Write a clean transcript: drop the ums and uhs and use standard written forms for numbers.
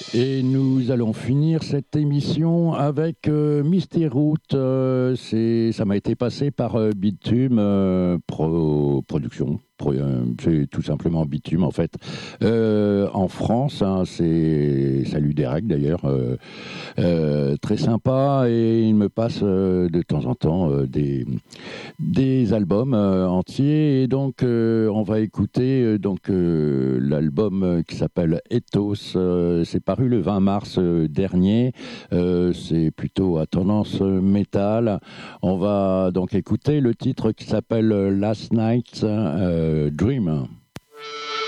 Et nous allons finir cette émission avec Misty Root. Ça m'a été passé par Bitume Production. C'est tout simplement Bitume en fait. En France, hein, c'est Salut Derek d'ailleurs, très sympa, et il me passe de temps en temps des albums entiers, et donc on va écouter l'album qui s'appelle Ethos. C'est paru le 20 mars dernier. C'est plutôt à tendance métal. On va donc écouter le titre qui s'appelle Last Night's Dream.